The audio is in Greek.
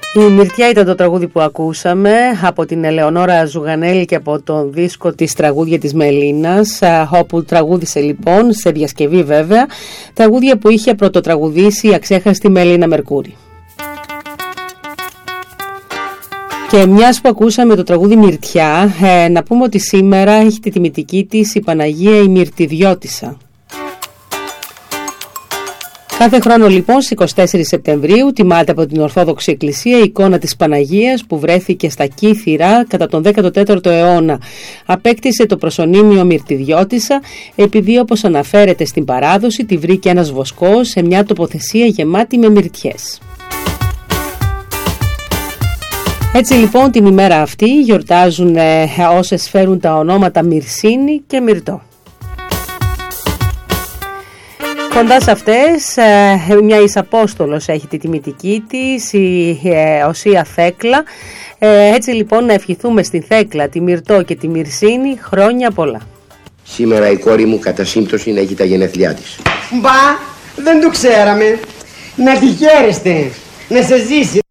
Η Μυρτιά ήταν το τραγούδι που ακούσαμε από την Ελεονόρα Ζουγανέλη και από τον δίσκο της Τραγούδια της Μελίνας, όπου τραγούδισε λοιπόν, σε διασκευή βέβαια, τραγούδια που είχε πρωτοτραγουδήσει η αξέχαστη Μελίνα Μερκούρη. Και μιας που ακούσαμε το τραγούδι Μυρτιά, να πούμε ότι σήμερα έχει τη τιμητική της η Παναγία η Μυρτιδιώτισσα. Κάθε χρόνο λοιπόν στις 24 Σεπτεμβρίου τιμάται από την Ορθόδοξη Εκκλησία η εικόνα της Παναγίας που βρέθηκε στα Κύθυρα κατά τον 14ο αιώνα. Απέκτησε το προσωνύμιο Μυρτιδιώτισσα επειδή, όπως αναφέρεται στην παράδοση, τη βρήκε ένας βοσκός σε μια τοποθεσία γεμάτη με μυρτιές. Έτσι λοιπόν την ημέρα αυτή γιορτάζουν όσες φέρουν τα ονόματα Μυρσίνη και Μυρτώ. Κοντά σε αυτές μια Ισαπόστολος έχει τη τιμητική της, η Οσία Θέκλα. Έτσι λοιπόν να ευχηθούμε στην Θέκλα, τη Μυρτώ και τη Μυρσίνη χρόνια πολλά. Σήμερα η κόρη μου κατά σύμπτωση έχει τα γενέθλιά της. Μπα, δεν το ξέραμε. Να τη χαίρεστε, να σε ζήσει.